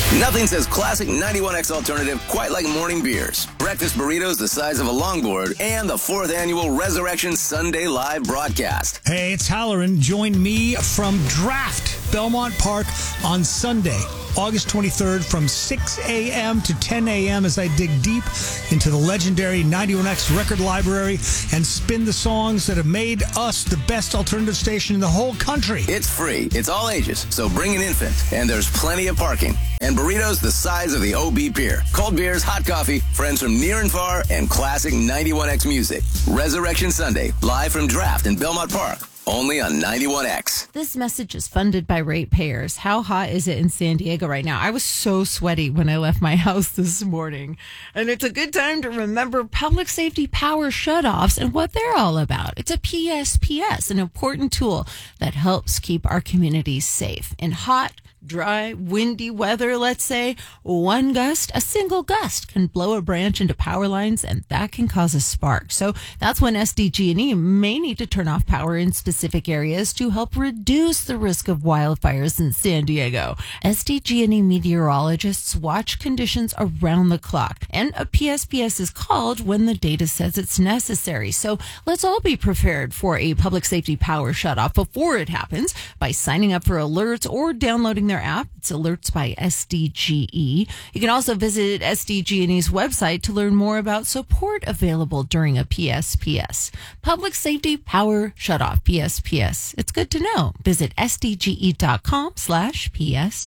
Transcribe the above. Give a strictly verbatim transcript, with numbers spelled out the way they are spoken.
Nothing says classic ninety-one X alternative quite like morning beers, breakfast burritos the size of a longboard, and the fourth annual Resurrection Sunday live broadcast. Hey, it's Halloran. Join me from Draft, Belmont Park on Sunday, August twenty-third from six a.m. to ten a.m. as I dig deep into the legendary ninety-one X record library and spin the songs that have made us the best alternative station in the whole country. It's free. It's all ages, so bring an infant. And there's plenty of parking. And burritos the size of the O B Pier. Cold beers, hot coffee, friends from near and far, and classic ninety-one X music. Resurrection Sunday, live from Draft in Belmont Park. Only on ninety-one X. This message is funded by ratepayers. How hot is it in San Diego right now? I was so sweaty when I left my house this morning. And it's a good time to remember public safety power shutoffs and what they're all about. It's a P S P S, an important tool that helps keep our communities safe. In hot, dry, windy weather, let's say, one gust, a single gust can blow a branch into power lines, and that can cause a spark. So that's when S D G and E may need to turn off power in specific areas to help reduce the risk of wildfires in San Diego. S D G and E meteorologists watch conditions around the clock, and a P S P S is called when the data says it's necessary. So let's all be prepared for a public safety power shutoff before it happens by signing up for alerts or downloading their app. It's Alerts by S D G E. You can also visit S D G and E's website to learn more about support available during a P S P S. Public Safety Power Shutoff, P S P S. It's good to know. Visit S D G E dot com slash P S